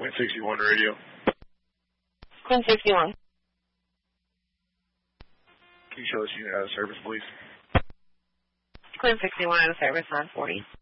Queen 61 radio. Queen 61. Can you show this unit out of service, please? Queen 61 out of service, 940.